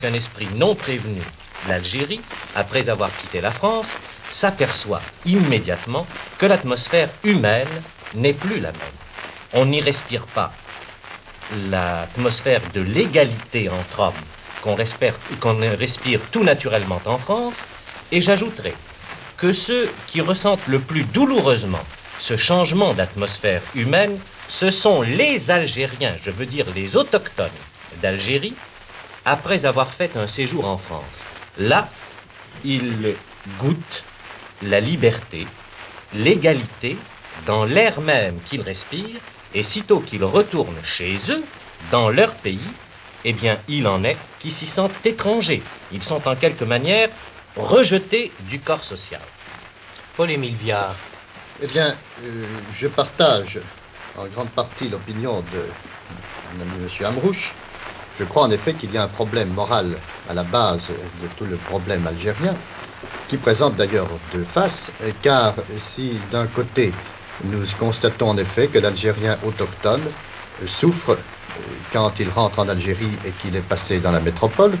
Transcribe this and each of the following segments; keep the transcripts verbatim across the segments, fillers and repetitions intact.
qu'un esprit non prévenu l'Algérie, après avoir quitté la France, s'aperçoit immédiatement que l'atmosphère humaine n'est plus la même. On n'y respire pas l'atmosphère de l'égalité entre hommes qu'on respire, qu'on respire tout naturellement en France, et j'ajouterai que ceux qui ressentent le plus douloureusement ce changement d'atmosphère humaine, ce sont les Algériens, je veux dire les autochtones d'Algérie, après avoir fait un séjour en France. Là, ils goûtent la liberté, l'égalité dans l'air même qu'ils respirent, et sitôt qu'ils retournent chez eux, dans leur pays, eh bien, il en est qui s'y sentent étrangers. Ils sont en quelque manière rejetés du corps social. Paul-Émile Viard. Eh bien, euh, je partage en grande partie l'opinion de mon ami M. Amrouche. Je crois en effet qu'il y a un problème moral à la base de tout le problème algérien, qui présente d'ailleurs deux faces, car si d'un côté nous constatons en effet que l'Algérien autochtone souffre quand il rentre en Algérie et qu'il est passé dans la métropole,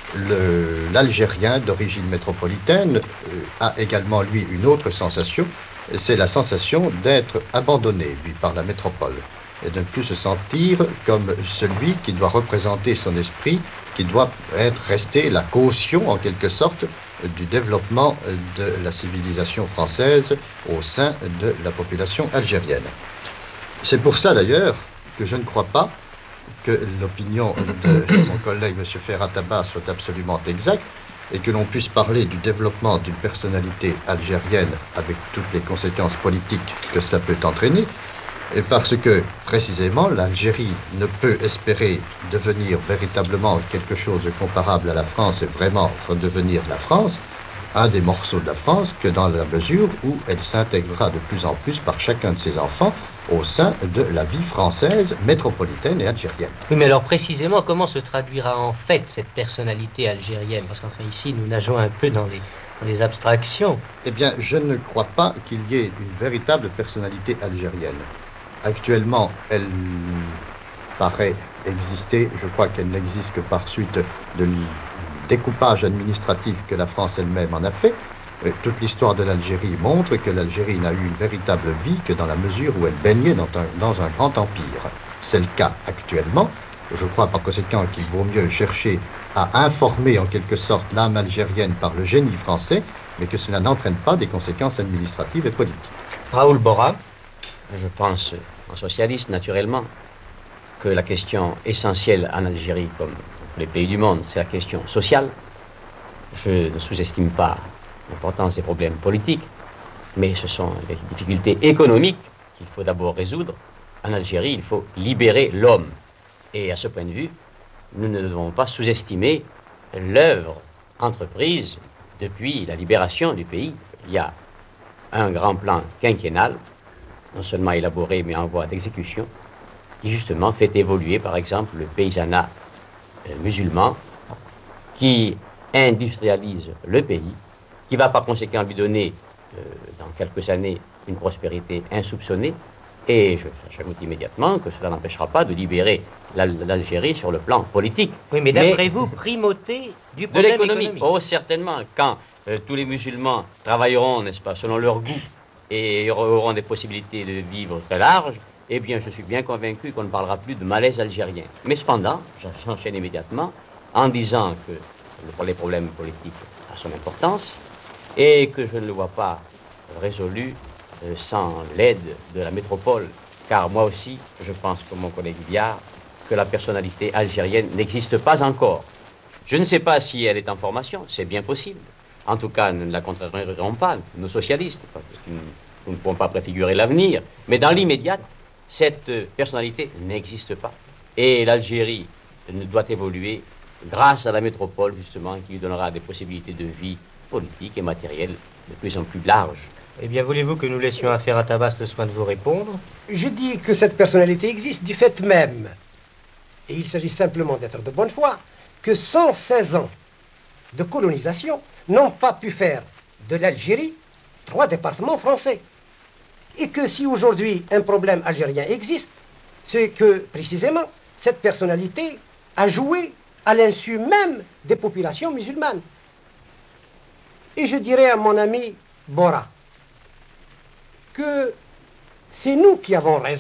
l'Algérien d'origine métropolitaine euh, a également, lui, une autre sensation, c'est la sensation d'être abandonné, lui, par la métropole, et de ne plus se sentir comme celui qui doit représenter son esprit, qui doit être resté la caution, en quelque sorte, du développement de la civilisation française au sein de la population algérienne. C'est pour ça, d'ailleurs, que je ne crois pas que l'opinion de mon collègue M. Ferrat-Abbas soit absolument exacte et que l'on puisse parler du développement d'une personnalité algérienne avec toutes les conséquences politiques que cela peut entraîner, et parce que, précisément, l'Algérie ne peut espérer devenir véritablement quelque chose de comparable à la France et vraiment redevenir la France, un des morceaux de la France, que dans la mesure où elle s'intégrera de plus en plus par chacun de ses enfants au sein de la vie française, métropolitaine et algérienne. Oui, mais alors précisément, comment se traduira en fait cette personnalité algérienne? Parce qu'enfin ici, nous nageons un peu dans les, dans les abstractions. Eh bien, je ne crois pas qu'il y ait une véritable personnalité algérienne. Actuellement, elle paraît exister, je crois qu'elle n'existe que par suite de découpage administratif que la France elle-même en a fait. Toute l'histoire de l'Algérie montre que l'Algérie n'a eu une véritable vie que dans la mesure où elle baignait dans un, dans un grand empire. C'est le cas actuellement. Je crois par conséquent qu'il vaut mieux chercher à informer en quelque sorte l'âme algérienne par le génie français, mais que cela n'entraîne pas des conséquences administratives et politiques. Raoul Borra. Je pense, en socialiste naturellement, que la question essentielle en Algérie, comme pour les pays du monde, c'est la question sociale. Je ne sous-estime pas l'importance des problèmes politiques, mais ce sont les difficultés économiques qu'il faut d'abord résoudre. En Algérie, il faut libérer l'homme. Et à ce point de vue, nous ne devons pas sous-estimer l'œuvre entreprise depuis la libération du pays. Il y a un grand plan quinquennal, non seulement élaboré, mais en voie d'exécution, qui justement fait évoluer, par exemple, le paysanat euh, musulman, qui industrialise le pays, qui va par conséquent lui donner, euh, dans quelques années, une prospérité insoupçonnée, et j'ajoute immédiatement que cela n'empêchera pas de libérer l'Algérie sur le plan politique. Oui, mais d'après vous, primauté du problème de l'économie. économique. Oh, certainement, quand euh, tous les musulmans travailleront, n'est-ce pas, selon leur goût, et auront des possibilités de vivre très larges, eh bien, je suis bien convaincu qu'on ne parlera plus de malaise algérien. Mais cependant, j'enchaîne immédiatement en disant que les problèmes politiques ont son importance et que je ne le vois pas résolu euh, sans l'aide de la métropole, car moi aussi, je pense, comme mon collègue Viard, que la personnalité algérienne n'existe pas encore. Je ne sais pas si elle est en formation, c'est bien possible. En tout cas, nous ne la contrairons pas, nos socialistes, parce que nous ne pouvons pas préfigurer l'avenir. Mais dans l'immédiat, cette personnalité n'existe pas. Et l'Algérie doit évoluer grâce à la métropole, justement, qui lui donnera des possibilités de vie politique et matérielle de plus en plus larges. Eh bien, voulez-vous que nous laissions à Ferrat-Abbas le soin de vous répondre? Je dis que cette personnalité existe du fait même, et il s'agit simplement d'être de bonne foi, que cent seize ans de colonisation n'ont pas pu faire de l'Algérie trois départements français. Et que si aujourd'hui un problème algérien existe, c'est que, précisément, cette personnalité a joué à l'insu même des populations musulmanes. Et je dirais à mon ami Bora que c'est nous qui avons raison.